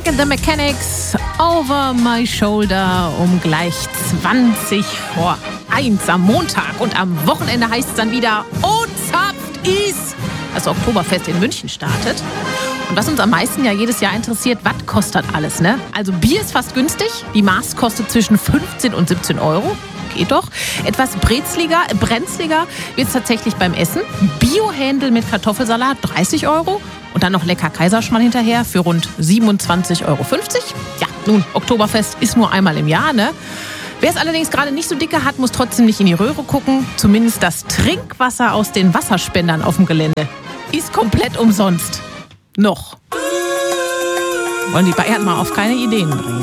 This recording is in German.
Jack and the Mechanics, Over My Shoulder, um gleich 20 vor 1 am Montag. Und am Wochenende heißt es dann wieder Ozapft is. Das Oktoberfest in München startet. Und was uns am meisten ja jedes Jahr interessiert, was kostet alles, ne? Also Bier ist fast günstig. Die Maß kostet zwischen 15 und 17 Euro. Geht doch. Etwas brenzliger wird es tatsächlich beim Essen. Biohändel mit Kartoffelsalat 30 Euro. Und dann noch lecker Kaiserschmarrn hinterher für rund 27,50 Euro. Ja, nun, Oktoberfest ist nur einmal im Jahr, ne? Wer es allerdings gerade nicht so dicke hat, muss trotzdem nicht in die Röhre gucken. Zumindest das Trinkwasser aus den Wasserspendern auf dem Gelände ist komplett umsonst. Noch. Wollen die Bayern mal auf keine Ideen bringen.